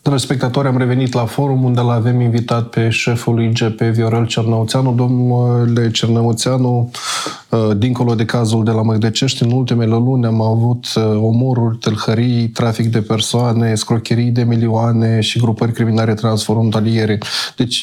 telespectatori, am revenit la forum unde l-avem invitat pe șeful IGP Viorel Cernăuțeanu. Domnule Cernăuțeanu, dincolo de cazul de la Măgdecești, în ultimele luni am avut omoruri, tâlhării, trafic de persoane, scrocherii de milioane și grupări criminale transfrontaliere. Deci,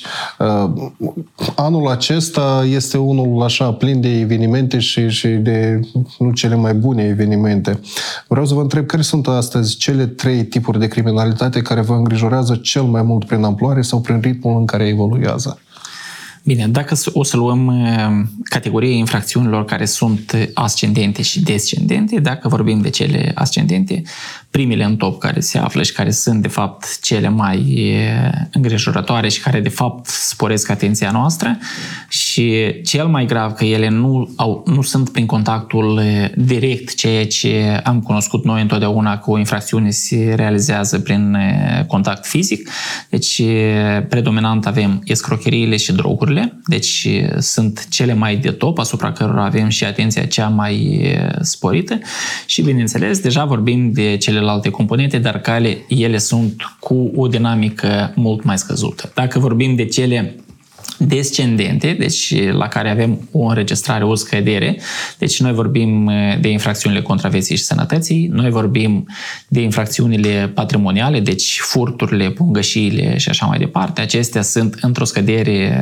anul acesta este unul așa plin de evenimente și de nu cele mai bune evenimente. Vreau să vă întreb care sunt astăzi cele 3 tipuri de criminalitate care vă îngrijorează cel mai mult prin amploare sau prin ritmul în care evoluează? Bine, dacă o să luăm categoria infracțiunilor care sunt ascendente și descendente, dacă vorbim de cele ascendente, primele în top care se află și care sunt de fapt cele mai îngrijorătoare și care de fapt sporesc atenția noastră și cel mai grav că ele nu sunt prin contactul direct, ceea ce am cunoscut noi întotdeauna că o infracțiune se realizează prin contact fizic. Deci predominant avem escrocheriile și drogurile. Deci sunt cele mai de top, asupra cărora avem și atenția cea mai sporită și, bineînțeles, deja vorbim de celelalte componente, dar ele sunt cu o dinamică mult mai scăzută. Dacă vorbim de cele descendente, deci la care avem o înregistrare, o scădere. Deci noi vorbim de infracțiunile contra vieții și sănătății, noi vorbim de infracțiunile patrimoniale, deci furturile, pungășiile și așa mai departe. Acestea sunt într-o scădere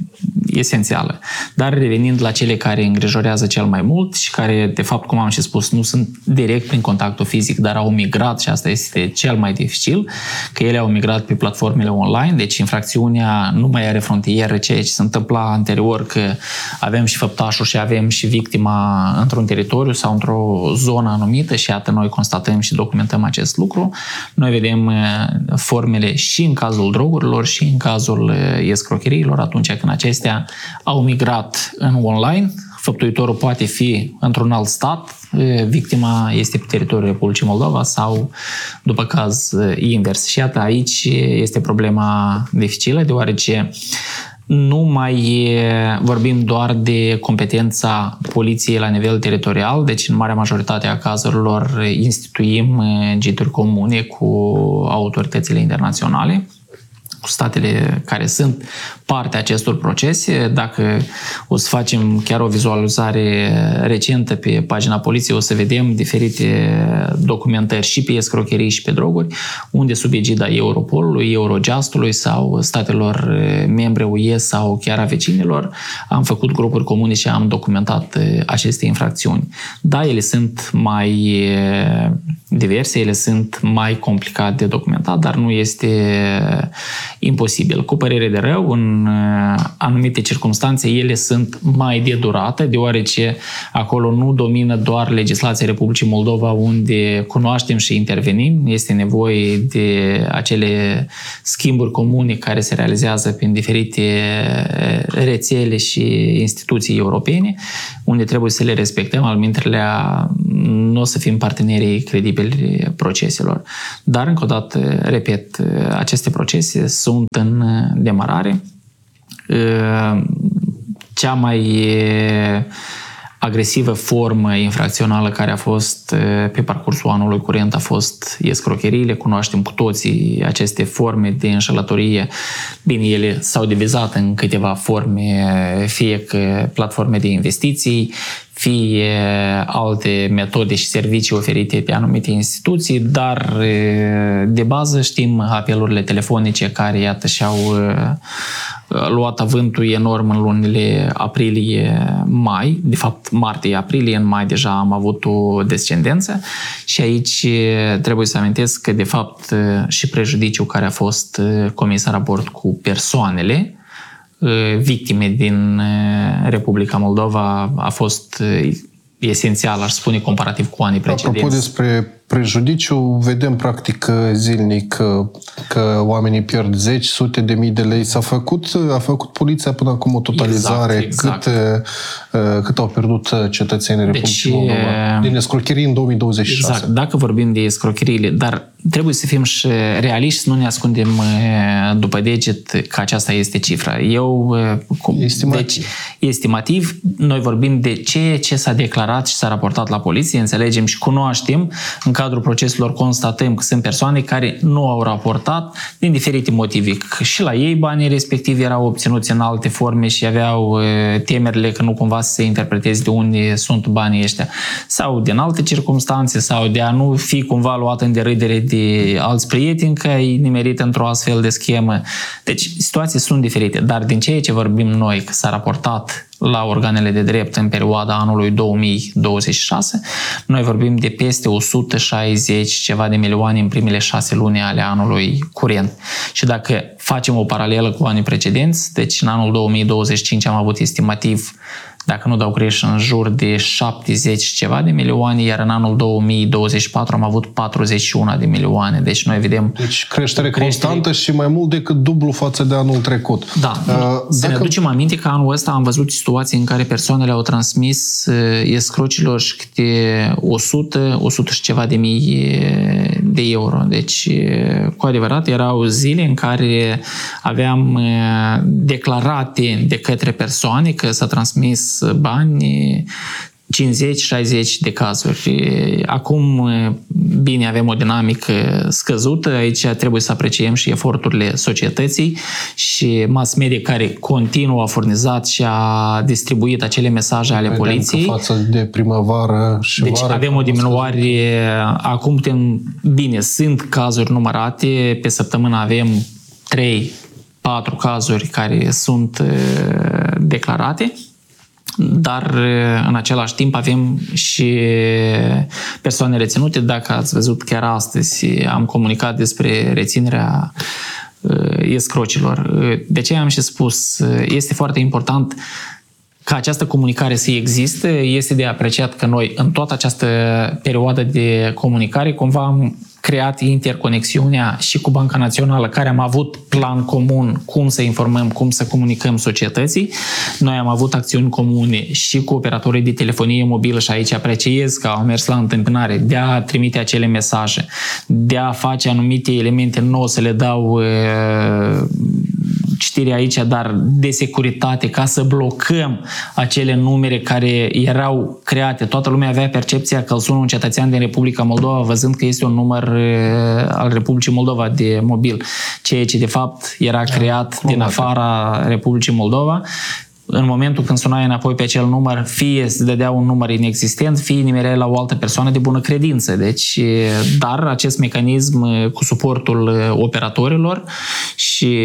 esențială. Dar revenind la cele care îngrijorează cel mai mult și care, de fapt, cum am și spus, nu sunt direct prin contactul fizic, dar au migrat și asta este cel mai dificil, că ele au migrat pe platformele online, deci infracțiunea nu mai are frontieră, ceea ce se întâmpla anterior, că avem și făptașul și avem și victima într-un teritoriu sau într-o zonă anumită și iată noi constatăm și documentăm acest lucru. Noi vedem formele și în cazul drogurilor și în cazul escrocheriilor atunci când acestea au migrat în online. Făptuitorul poate fi într-un alt stat, victima este pe teritoriul Republicii Moldova sau, după caz, invers. Și iată, aici este problema dificilă, deoarece nu mai vorbim doar de competența poliției la nivel teritorial, deci în marea majoritate a cazurilor instituim gituri comune cu autoritățile internaționale, cu statele care sunt parte a acestor procese. Dacă o să facem chiar o vizualizare recentă pe pagina poliției, o să vedem diferite documentări și pe escrocherii și pe droguri, unde sub egida Europolului, Eurojustului sau statelor membre UE sau chiar a vecinilor am făcut grupuri comune și am documentat aceste infracțiuni. Da, ele sunt mai diverse, ele sunt mai complicate de documentat, dar nu este imposibil. Cu părere de rău, în anumite circunstanțe, ele sunt mai de durată, deoarece acolo nu domină doar legislația Republicii Moldova, unde cunoaștem și intervenim. Este nevoie de acele schimburi comune care se realizează prin diferite rețele și instituții europene, unde trebuie să le respectăm, altminteri nu o să fim partenerii credibili proceselor. Dar, încă o dată, repet, aceste procese sunt în demarare. Cea mai agresivă formă infracțională care a fost pe parcursul anului curent a fost escrocheriile. Cunoaștem cu toții aceste forme de înșelătorie. Bine, ele s-au divizat în câteva forme, fie că platforme de investiții, fie alte metode și servicii oferite de anumite instituții, dar de bază știm apelurile telefonice care, iată, și-au luat avântul enorm în lunile aprilie-mai, de fapt martie-aprilie, în mai deja am avut o descendență și aici trebuie să amintesc că, de fapt, și prejudiciul care a fost comis în raport cu persoanele victime din Republica Moldova a fost esențial, aș spune, comparativ cu anii precedenți. Apropo despre prejudiciu, vedem practic zilnic că oamenii pierd zeci, sute de mii de lei. A făcut poliția până acum o totalizare. Exact. Cât au pierdut cetățenii Republicii Moldova din escrocherii în 2026. Exact. Dacă vorbim de escrocheriile, dar trebuie să fim și realiști, să nu ne ascundem după deget că aceasta este cifra. Deci, estimativ, noi vorbim de ce s-a declarat și s-a raportat la poliție, înțelegem și cunoaștem, în cadrul proceselor constatăm că sunt persoane care nu au raportat din diferite motive. Și la ei banii respectivi erau obținuți în alte forme și aveau temerile că nu cumva să se interpreteze de unde sunt banii ăștia. Sau din alte circunstanțe, sau de a nu fi cumva luat în derâdere de alți prieteni că ai nimerit într-o astfel de schemă. Deci situații sunt diferite, dar din ceea ce vorbim noi că s-a raportat la organele de drept în perioada anului 2026, noi vorbim de peste 160 ceva de milioane în primele 6 luni ale anului curent. Și dacă facem o paralelă cu anii precedenți, deci în anul 2025 am avut estimativ, dacă nu dau greș, în jur de 70 ceva de milioane, iar în anul 2024 am avut 41 de milioane. Deci noi vedem... Deci creștere constantă și mai mult decât dublu față de anul trecut. Da. Să ne aducem aminte că anul ăsta am văzut situații în care persoanele au transmis escrocilor și câte 100 și ceva de mii de euro. Deci, cu adevărat, erau zile în care aveam declarate de către persoane că s-a transmis bani 50-60 de cazuri. Acum, bine, avem o dinamică scăzută. Aici trebuie să apreciem și eforturile societății și mass media care continuă a furnizat și a distribuit acele mesaje ale poliției. Față de primăvară și deci vară, avem o diminuare. Acum, bine, sunt cazuri numărate. Pe săptămână avem 3-4 cazuri care sunt declarate. Dar în același timp avem și persoane reținute. Dacă ați văzut, chiar astăzi am comunicat despre reținerea escrocilor. De ce am și spus, este foarte important ca această comunicare să existe. Este de apreciat că noi în toată această perioadă de comunicare cumva am creat interconexiunea și cu Banca Națională, care am avut plan comun cum să informăm, cum să comunicăm societății. Noi am avut acțiuni comune și cu operatorii de telefonie mobilă și aici apreciez că au mers la întâmpinare de a trimite acele mesaje, de a face anumite elemente, nu o să le dau citire aici, dar de securitate, ca să blocăm acele numere care erau create. Toată lumea avea percepția că îl sună un cetățean din Republica Moldova văzând că este un număr al Republicii Moldova de mobil, ceea ce de fapt era creat din afara Republicii Moldova. În momentul când sunai înapoi pe acel număr, fie îți dădea un număr inexistent, fie nimereai la o altă persoană de bună credință. Deci, dar acest mecanism cu suportul operatorilor și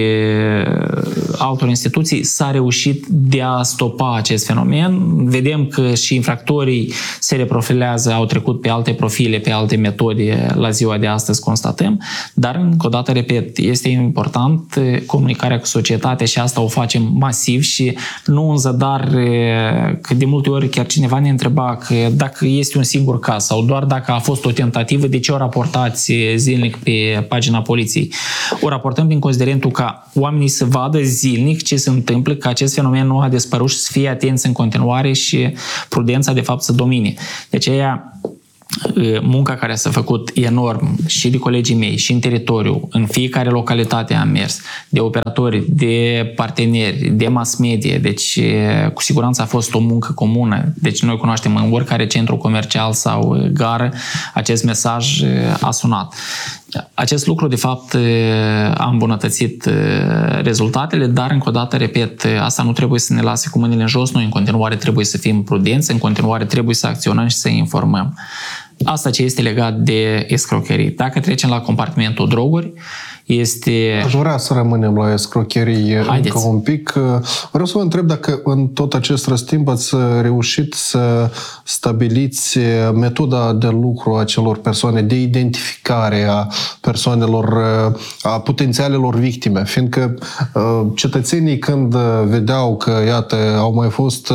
altor instituții s-a reușit de a stopa acest fenomen. Vedem că și infractorii se reprofilează, au trecut pe alte profile, pe alte metode la ziua de astăzi, constatăm. Dar, încă o dată, repet, este important comunicarea cu societatea și asta o facem masiv și nu în zadar, că de multe ori chiar cineva ne întreba că dacă este un singur caz sau doar dacă a fost o tentativă, de ce o raportați zilnic pe pagina poliției? O raportăm din considerentul ca oamenii să vadă zilnic ce se întâmplă, că acest fenomen nu a dispărut și să fie atenți în continuare și prudența de fapt să domine. De aceea, munca care s-a făcut enorm și de colegii mei și în teritoriu, în fiecare localitate am mers, de operatori, de parteneri, de mass media, deci cu siguranță a fost o muncă comună. Deci noi cunoaștem în oricare centru comercial sau gară, acest mesaj a sunat. Acest lucru, de fapt, a îmbunătățit rezultatele, dar, încă o dată, repet, asta nu trebuie să ne lase cu mâinile în jos. Noi, în continuare, trebuie să fim prudenți, în continuare, trebuie să acționăm și să informăm. Asta ce este legat de escrocherii. Dacă trecem la compartimentul droguri, este... Aș vrea să rămânem la escrocherii încă un pic. Vreau să vă întreb dacă în tot acest răstimp ați reușit să stabiliți metoda de lucru a celor persoane, de identificare a persoanelor, a potențialelor victime, fiindcă cetățenii când vedeau că, iată, au mai fost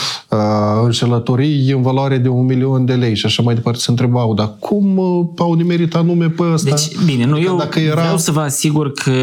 înșelătorii în valoare de 1 milion de lei și așa mai departe, se întrebau, dar cum au nimerit anume pe ăsta? Deci, bine, nu, eu vreau să vă asigur că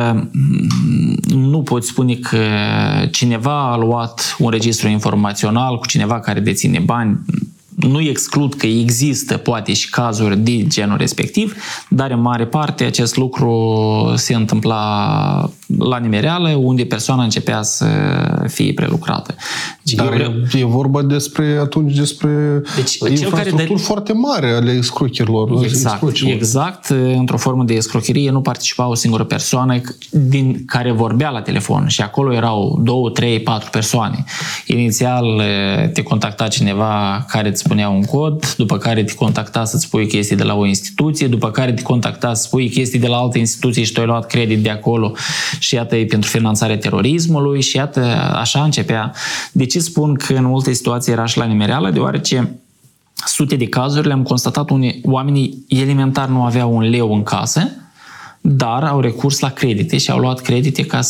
nu pot spune că cineva a luat un registru informațional cu cineva care deține bani. nu exclud că există poate și cazuri de genul respectiv, dar în mare parte acest lucru se întâmpla la nimereală, unde persoana începea să fie prelucrată. Deci dar e vorba despre infrastructuri foarte mare ale escrocherilor. Exact. Într-o formă de escrocherie nu participa o singură persoană din care vorbea la telefon și acolo erau 2, 3, 4 persoane. Inițial te contacta cineva care îți spunea un cod, după care te contacta să-ți spui chestii de la o instituție, după care te contacta să spui chestii de la altă instituție și tu ai luat credit de acolo și iată e pentru finanțarea terorismului și iată așa începea. De ce spun că în multe situații era și la nimereală? Deoarece sute de cazuri le-am constatat unde oamenii elementar nu aveau un leu în casă, dar au recurs la credite și au luat credite ca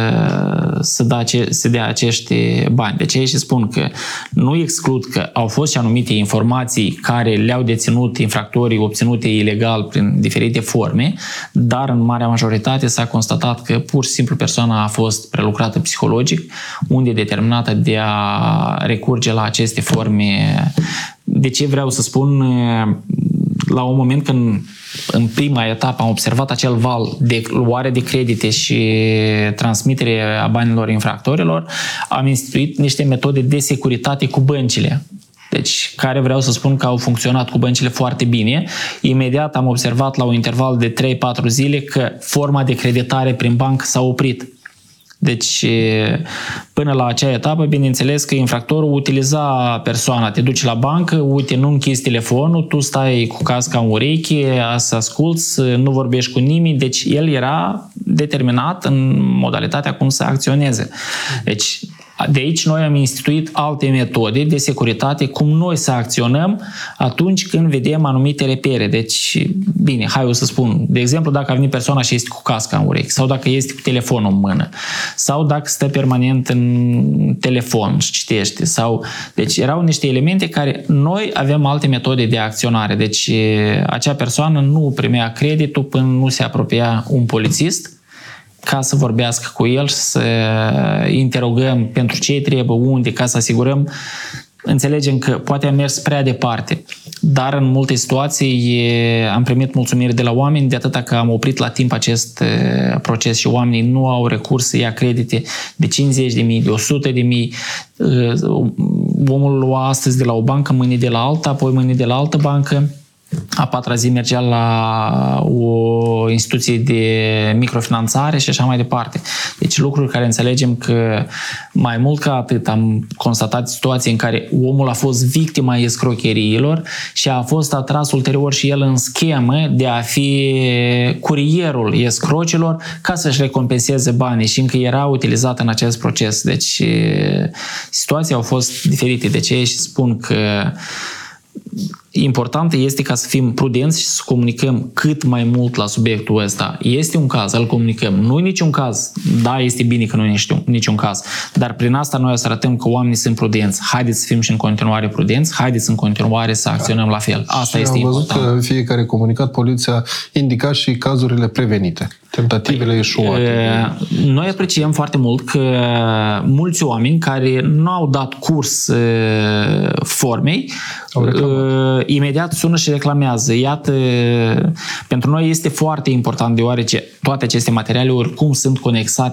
să dea acești bani. De aceea și spun că nu exclud că au fost și anumite informații care le-au deținut infractorii obținute ilegal prin diferite forme, dar în marea majoritate s-a constatat că pur și simplu persoana a fost prelucrată psihologic, unde e determinată de a recurge la aceste forme. De ce vreau să spun? La un moment când în prima etapă am observat acel val de luare de credite și transmitere a banilor infractorilor, am instituit niște metode de securitate cu băncile. Deci, care vreau să spun că au funcționat cu băncile foarte bine. Imediat am observat la un interval de 3-4 zile că forma de creditare prin bancă s-a oprit. Deci, până la acea etapă, bineînțeles că infractorul utiliza persoana, te duci la bancă, uite, nu închizi telefonul, tu stai cu casca în ureche, să asculți, nu vorbești cu nimeni, deci el era determinat în modalitatea cum să acționeze. Deci, de aici noi am instituit alte metode de securitate, cum noi să acționăm atunci când vedem anumite repere. Deci, bine, hai eu să spun, de exemplu, dacă a venit persoana și este cu casca în urechi, sau dacă este cu telefonul în mână, sau dacă stă permanent în telefon și citește, sau... Deci erau niște elemente care noi avem alte metode de acționare. Deci acea persoană nu primea creditul până nu se apropia un polițist ca să vorbească cu el și să interogăm pentru ce trebuie, unde, ca să asigurăm. Înțelegem că poate am mers prea departe, dar în multe situații am primit mulțumiri de la oameni de atâta că am oprit la timp acest proces și oamenii nu au recurs să ia credite de 50.000, de 100.000. Omul lua astăzi de la o bancă, mâine de la alta, apoi mâine de la altă bancă. A patra zi mergea la o instituție de microfinanțare și așa mai departe. Deci lucruri care înțelegem că mai mult ca atât am constatat situații în care omul a fost victima escrocheriilor și a fost atras ulterior și el în schemă de a fi curierul escrocilor ca să-și recompenseze banii și încă era utilizat în acest proces. Deci situații au fost diferite. De ce și spun că important este ca să fim prudenți și să comunicăm cât mai mult la subiectul ăsta. Este un caz, îl comunicăm. Nu e niciun caz. Da, este bine că nu e niciun caz. Dar prin asta noi o să arătăm că oamenii sunt prudenți. Haideți să fim și în continuare prudenți. Haideți în continuare să acționăm la fel. Asta este important. Am văzut că fiecare comunicat poliția indica și cazurile prevenite. Tentativele eșuate. Noi apreciem foarte mult că mulți oameni care nu au dat curs formei imediat sună și reclamează. Iată, pentru noi este foarte important deoarece toate aceste materiale oricum sunt conexate